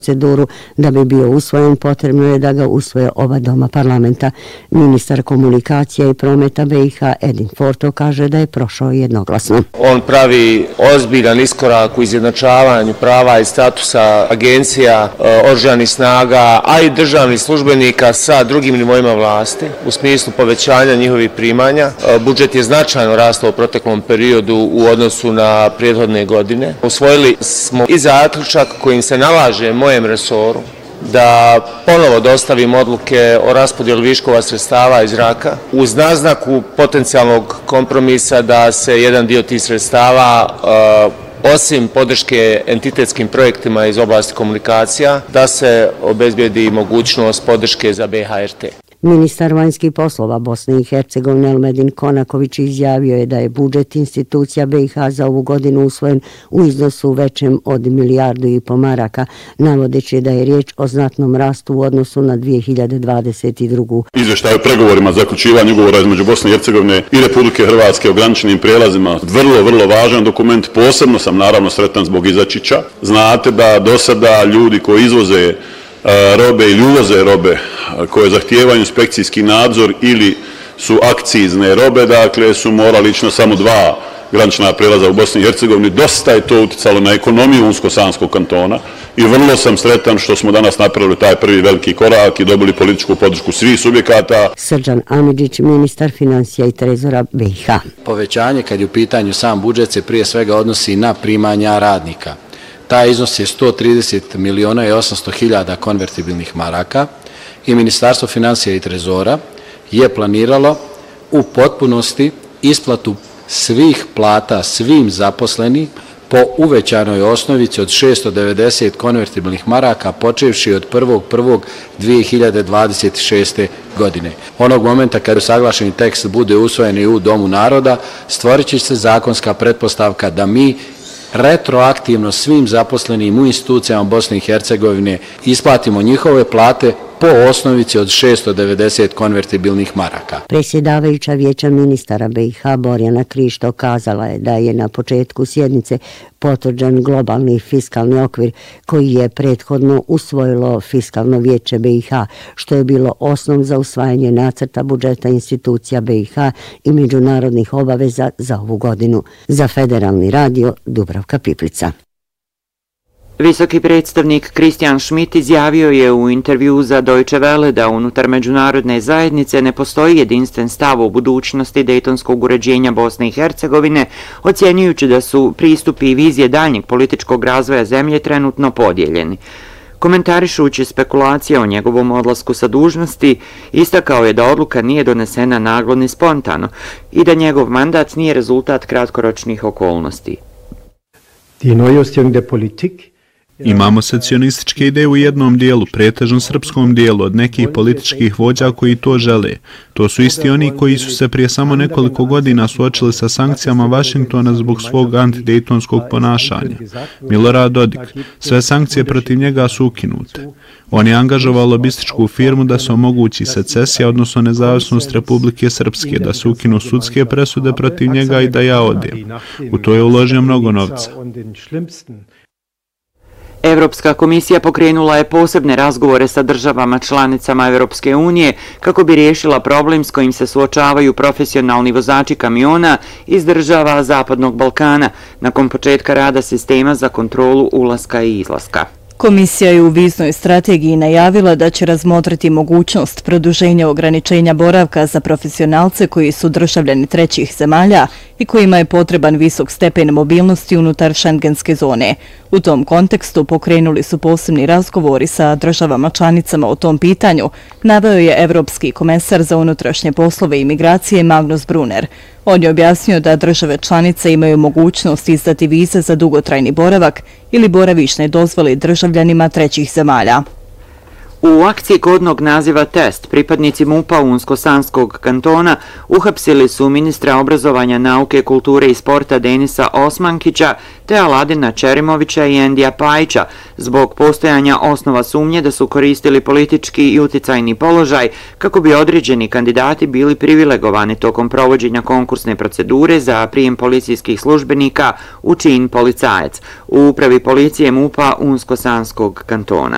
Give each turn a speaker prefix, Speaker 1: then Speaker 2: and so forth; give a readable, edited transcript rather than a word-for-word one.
Speaker 1: proceduru. Da bi bio usvojen, potrebno je da ga usvoje oba doma parlamenta. Ministar komunikacija i prometa BiH Edin Forto kaže da je prošao jednoglasno.
Speaker 2: On pravi ozbiljan iskorak u izjednačavanju prava i statusa agencija, oružanih snaga, a i državnih službenika sa drugim nivoima vlasti u smislu povećanja njihovih primanja. Budžet je značajno rastao u proteklom periodu u odnosu na prethodne godine. Usvojili smo i zaključak kojim se nalaže mojem resoru da ponovo dostavim odluke o raspodjeli viškova sredstava iz RAK-a uz naznaku potencijalnog kompromisa da se jedan dio tih sredstava osim podrške entitetskim projektima iz oblasti komunikacija, da se obezbijedi mogućnost podrške za BHRT.
Speaker 1: Ministar vanjskih poslova Bosne i Hercegovine Elmedin Konaković izjavio je da je budžet institucija BiH za ovu godinu usvojen u iznosu većem od 1,5 milijardu maraka, navodeći da je riječ o znatnom rastu u odnosu na 2022.
Speaker 3: Izvještaj o pregovorima za zaključivanje ugovora između Bosne i Hercegovine i Republike Hrvatske o graničnim prijelazima, vrlo važan dokument. Posebno sam naravno sretan zbog Izačića. Znate da do sada ljudi koji izvoze robe ili uvoze robe koje zahtijevaju inspekcijski nadzor ili su akcizne robe, dakle su morali ići na samo 2 granična prijelaza u Bosni i Hercegovini. Dosta je to utjecalo na ekonomiju Unsko-Sanskog kantona i vrlo sam sretan što smo danas napravili taj prvi veliki korak i dobili političku podršku svih subjekata.
Speaker 1: Srđan Amidžić, ministar financija i trezora BiH.
Speaker 4: Povećanje kad je u pitanju sam budžet se prije svega odnosi na primanja radnika. Taj iznos je 130.800.000 konvertibilnih maraka i Ministarstvo financija i trezora je planiralo u potpunosti isplatu svih plata svim zaposlenim po uvećanoj osnovici od 690 konvertibilnih maraka počevši od 1.1.2026. godine. Onog momenta kad usaglašeni tekst bude usvojen i u Domu naroda, stvorit će se zakonska pretpostavka da mi retroaktivno svim zaposlenim u institucijama Bosne i Hercegovine isplatimo njihove plate po osnovici od 690 konvertibilnih maraka.
Speaker 1: Predsjedavajuća vijeća ministara BiH Borjana Krišto kazala je da je na početku sjednice potvrđen globalni fiskalni okvir koji je prethodno usvojilo fiskalno vijeće BiH, što je bilo osnov za usvajanje nacrta budžeta institucija BiH i međunarodnih obaveza za ovu godinu. Za Federalni radio Dubravka Piplica.
Speaker 5: Visoki predstavnik Christian Schmidt izjavio je u intervjuu za Deutsche Welle da unutar međunarodne zajednice ne postoji jedinstven stav o budućnosti dejtonskog uređenja Bosne i Hercegovine, ocjenjujući da su pristupi i vizije daljnjeg političkog razvoja zemlje trenutno podijeljeni. Komentarišući spekulacije o njegovom odlasku sa dužnosti, istakao je da odluka nije donesena naglo ni spontano i da njegov mandat nije rezultat kratkoročnih okolnosti.
Speaker 6: Imamo secesionističke ideje u jednom dijelu, pretežno srpskom dijelu, od nekih političkih vođa koji to žele. To su isti oni koji su se prije samo nekoliko godina suočili sa sankcijama Vašingtona zbog svog antidejtonskog ponašanja. Milorad Dodik, sve sankcije protiv njega su ukinute. On je angažovao lobističku firmu da se omogući secesija, odnosno nezavisnost Republike Srpske, da se ukinu sudske presude protiv njega i da ja odem. U to je uložio mnogo novca.
Speaker 5: Evropska komisija pokrenula je posebne razgovore sa državama članicama Evropske unije kako bi riješila problem s kojim se suočavaju profesionalni vozači kamiona iz država Zapadnog Balkana nakon početka rada sistema za kontrolu ulaska i izlaska.
Speaker 7: Komisija je u viznoj strategiji najavila da će razmotriti mogućnost produženja ograničenja boravka za profesionalce koji su državljani trećih zemalja i kojima je potreban visok stepen mobilnosti unutar šengenske zone. U tom kontekstu pokrenuli su posebni razgovori sa državama članicama o tom pitanju, naveo je Evropski komesar za unutrašnje poslove i migracije Magnus Brunner. On je objasnio da države članice imaju mogućnost izdati vize za dugotrajni boravak ili boravišne dozvole državljanima trećih zemalja.
Speaker 5: U akciji kodnog naziva Test pripadnici MUP-a Unsko-Sanskog kantona uhapsili su ministra obrazovanja, nauke, kulture i sporta Denisa Osmankića te Aladina Čerimovića i Endija Pajića zbog postojanja osnova sumnje da su koristili politički i uticajni položaj kako bi određeni kandidati bili privilegovani tokom provođenja konkursne procedure za prijem policijskih službenika u čin policajac u upravi policije MUP-a Unsko-Sanskog kantona.